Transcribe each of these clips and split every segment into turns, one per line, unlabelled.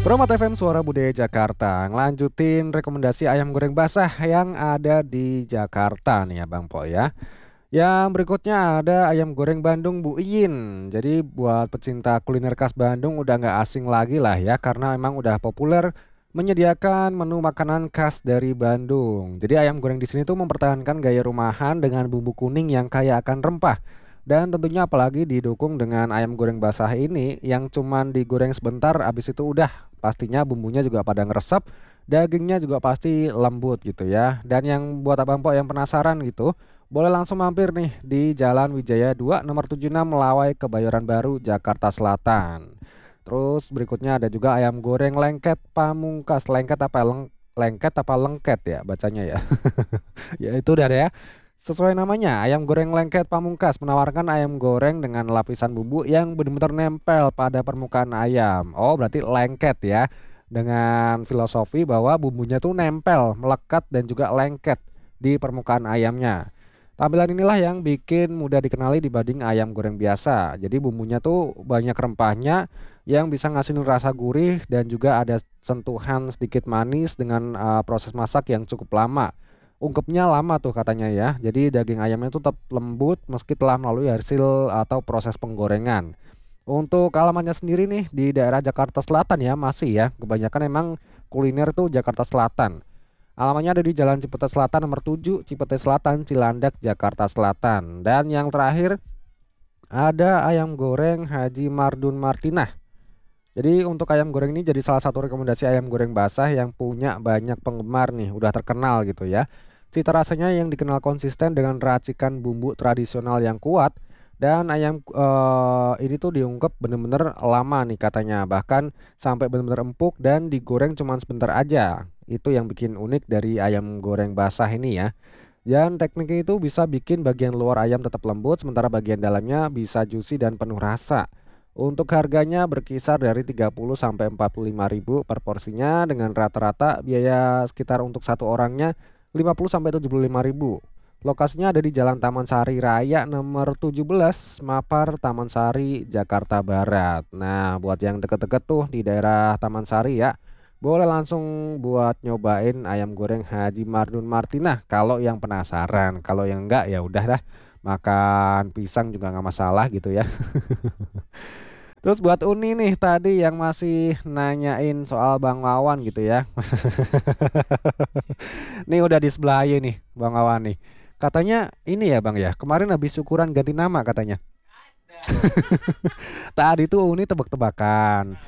Promat FM Suara Budaya Jakarta ngelanjutin rekomendasi ayam goreng basah yang ada di Jakarta nih ya Bang Po ya. Yang berikutnya ada ayam goreng Bandung Bu Iin. Jadi buat pecinta kuliner khas Bandung udah nggak asing lagi lah ya, karena memang udah populer menyediakan menu makanan khas dari Bandung. Jadi ayam goreng di sini tuh mempertahankan gaya rumahan dengan bumbu kuning yang kaya akan rempah. Dan tentunya apalagi didukung dengan ayam goreng basah ini yang cuman digoreng sebentar habis itu udah pastinya bumbunya juga pada ngeresep, dagingnya juga pasti lembut gitu ya. Dan yang buat Abang Po yang penasaran gitu, boleh langsung mampir nih di Jalan Wijaya 2 nomor 76 Melawai Kebayoran Baru Jakarta Selatan. Terus berikutnya ada juga ayam goreng lengket Pamungkas. Lengket apa lengket ya bacanya ya. Ya itu udah ya. Sesuai namanya, ayam goreng lengket Pamungkas menawarkan ayam goreng dengan lapisan bumbu yang benar-benar nempel pada permukaan ayam. Oh, berarti lengket ya. Dengan filosofi bahwa bumbunya tuh nempel, melekat dan juga lengket di permukaan ayamnya. Tampilan inilah yang bikin mudah dikenali dibanding ayam goreng biasa. Jadi bumbunya tuh banyak rempahnya yang bisa ngasihin rasa gurih dan juga ada sentuhan sedikit manis dengan proses masak yang cukup lama. Ungkepnya lama tuh katanya ya. Jadi daging ayamnya itu tetap lembut meski telah melalui hasil atau proses penggorengan. Untuk alamannya sendiri nih di daerah Jakarta Selatan ya masih ya. Kebanyakan emang kuliner tuh Jakarta Selatan. Alamannya ada di Jalan Cipete Selatan nomor 7, Cipete Selatan, Cilandak, Jakarta Selatan. Dan yang terakhir ada ayam goreng Haji Mardun Martinah. Jadi untuk ayam goreng ini jadi salah satu rekomendasi ayam goreng basah yang punya banyak penggemar nih, udah terkenal gitu ya. Cita rasanya yang dikenal konsisten dengan racikan bumbu tradisional yang kuat dan ayam ini tuh diungkep bener-bener lama nih katanya, bahkan sampai bener-bener empuk dan digoreng cuman sebentar aja. Itu yang bikin unik dari ayam goreng basah ini ya. Dan tekniknya itu bisa bikin bagian luar ayam tetap lembut sementara bagian dalamnya bisa juicy dan penuh rasa. Untuk harganya berkisar dari 30 sampai 45.000 per porsinya dengan rata-rata biaya sekitar untuk satu orangnya 50 sampai 75.000. Lokasinya ada di Jalan Taman Sari Raya nomor 17, Mapar, Taman Sari, Jakarta Barat. Nah, buat yang deket-deket tuh di daerah Taman Sari ya, boleh langsung buat nyobain ayam goreng Haji Mardun Martinah kalau yang penasaran. Kalau yang enggak ya udah dah, makan pisang juga nggak masalah gitu ya. Terus buat Uni nih tadi yang masih nanyain soal Bang Wawan gitu ya. Nih udah di sebelah aja nih Bang Wawan nih. Katanya ini ya Bang ya, kemarin habis syukuran ganti nama katanya. Tadi tuh Uni tebak-tebakan.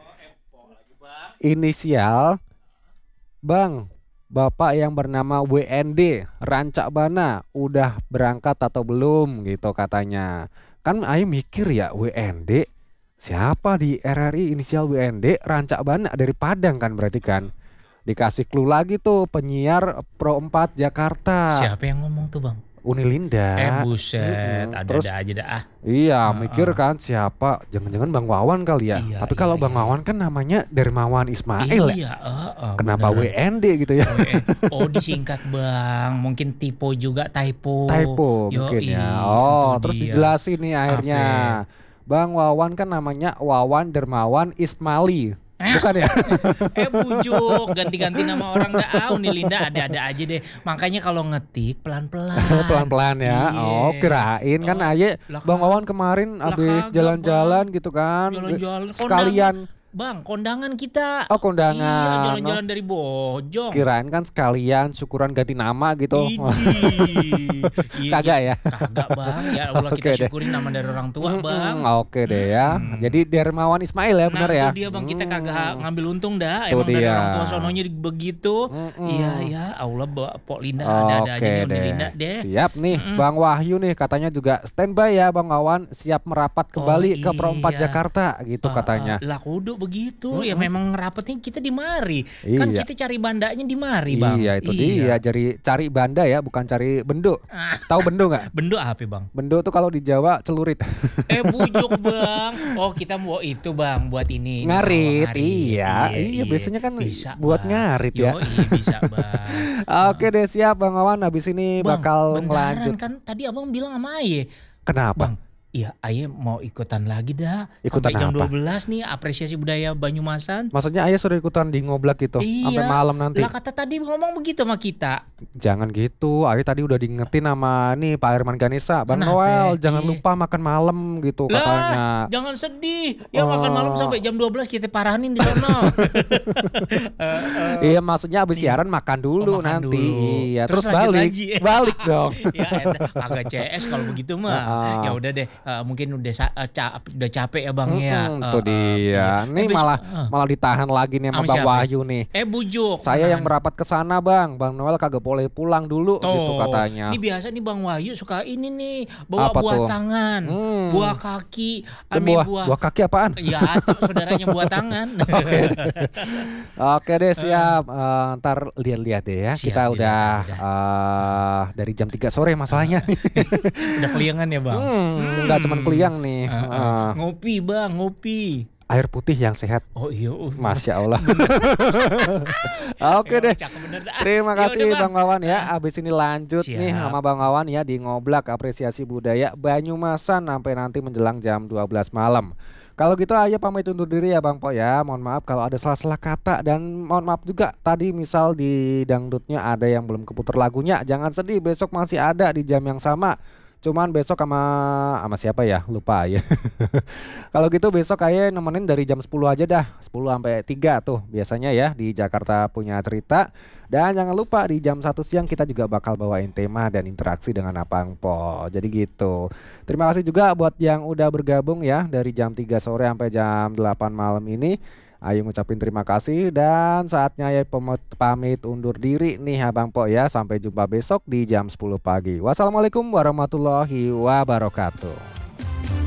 Inisial Bang, Bapak yang bernama WND, Rancak Bana, udah berangkat atau belum gitu katanya. Kan Ayo mikir ya WND, siapa di RRI inisial WND, Rancak Bana dari Padang kan berarti kan. Dikasih clue lagi tuh penyiar Pro 4 Jakarta.
Siapa yang ngomong tuh Bang?
Unilinda.
Buset,
Terus
ada aja dah.
iya mikir kan siapa, jangan-jangan Bang Wawan kali ya.
Iya,
Tapi kalau
iya,
Bang Wawan kan namanya Dermawan Ismail ya.
Iya,
Kenapa
beneran.
WND gitu ya?
Oh disingkat Bang, mungkin typo juga typo.
Typo mungkin ya.
Itu
Oh, terus
dia.
dijelasin nih akhirnya.
Ape.
Bang Wawan kan namanya Wawan Dermawan Ismaili. Bukan ya?
Bujuk, ganti-ganti nama orang dah. Nih Linda ada-ada aja deh. Makanya kalau ngetik pelan-pelan.
Pelan-pelan ya.
Iya.
Oh, kirain kan aja
Lah
Bang Wawan kemarin
lah
habis
kagak,
jalan-jalan
Bang.
gitu kan.
Jalan-jalan
Sekalian
Bang, kondangan kita.
oh
Iya,
kondangan.
jalan-jalan dari Bojong.
Kirain kan sekalian syukuran ganti nama gitu.
Idih. Iya,
Kagak ya?
Kagak Bang. Ya Allah
Oke
kita
deh.
syukurin nama dari orang tua Bang.
Oke deh ya. Jadi Dermawan Ismail ya bener ya.
Itu dia Bang, kita kagak ngambil untung dah.
Itu
Emang dari
dia.
orang tua sononya begitu. Iya ya, Allah Pok Linda ada-ada aja
Oke
nih Uni
deh.
Linda deh.
Siap nih Bang Wahyu nih katanya juga standby ya Bang Wawan, siap merapat kembali ke Pro 4
iya.
Jakarta gitu katanya.
Lah kudu begitu. Ya memang rapetnya kita di mari. Kan
Iya.
kita cari bandanya di mari Bang.
Iya itu dia, jadi cari banda ya bukan cari bendo. Tahu bendo nggak?
Bendo apa Bang?
Bendo tuh kalau di Jawa celurit.
Bujuk Bang. Oh kita mau itu Bang buat ini.
Ngarit,
Ngarit.
iya biasanya kan
Bisa,
buat
Bang.
ngarit ya.
Bisa Bang.
Oke deh siap Bang Wawan, habis ini
Bang,
bakal
bentaran
ngelanjut.
kan tadi Abang bilang sama Aye.
Kenapa?
Bang, Iya, Aye mau ikutan lagi dah.
Ikutan
Sampai jam
apa?
12 nih apresiasi budaya Banyumasan.
Maksudnya ayah suruh ikutan di ngoblak gitu sampai
Iya,
malam nanti.
lah kata tadi ngomong begitu sama kita.
Jangan gitu. Ayah tadi udah diingetin sama nih Pak Herman Ganesa, Bang
Kenapa?
Noel, jangan
Iya.
lupa makan malam gitu
Lah,
katanya.
jangan sedih. Ya makan
Oh.
malam sampai jam 12 kita paranin di sono.
Iya, maksudnya abis siaran makan dulu
makan
nanti.
dulu.
Iya, terus
Terus lanjut
balik.
lagi.
Balik dong.
Ya agak CS kalau begitu mah. Ya udah deh, mungkin udah capek ya Bang ya.
Itu dia. Nih malah ditahan lagi nih sama
Sama
Bang
siapa?
Wahyu nih.
Bujuk.
Saya yang
Menahan.
merapat ke sana, Bang. Bang Noel kagak boleh pulang dulu gitu
Tuh,
katanya.
ini biasa nih Bang Wahyu suka ini nih bawa
Apa
buah
tuh?
tangan, buah kaki,
Buah kaki apaan?
Ya, saudaranya buah tangan.
Oke deh, siap. Ntar lihat-lihat deh ya.
Siap,
Kita udah dari jam 3 sore masalahnya.
Udah keliangan ya Bang.
Nggak cuman keliang nih.
Ngopi Bang, ngopi.
Air putih yang sehat.
Oh iya,
Masya Allah. Oke deh.
cakep bener dah.
Terima
Ya
kasih
udah,
Bang Wawan ya. Abis ini lanjut nih
Siap.
sama Bang Wawan ya di ngoblak apresiasi budaya Banyumasan sampai nanti menjelang jam 12 malam. Kalau gitu ayo pamit undur diri ya Bang Po ya. Mohon maaf kalau ada salah-salah kata dan mohon maaf juga tadi misal di dangdutnya ada yang belum keputar lagunya. Jangan sedih, besok masih ada di jam yang sama. Cuman besok sama siapa ya? Lupa ya. Kalau gitu besok kayak nemenin dari jam 10 aja dah. 10 sampai 3 tuh biasanya ya di Jakarta Punya Cerita. Dan jangan lupa di jam 1 siang kita juga bakal bawain tema dan interaksi dengan Abang Po. Jadi gitu. Terima kasih juga buat yang udah bergabung ya dari jam 3 sore sampai jam 8 malam ini. Ayo ngucapin terima kasih dan saatnya ya pamit undur diri nih Abang Po ya. Sampai jumpa besok di jam 10 pagi. Wassalamualaikum warahmatullahi wabarakatuh.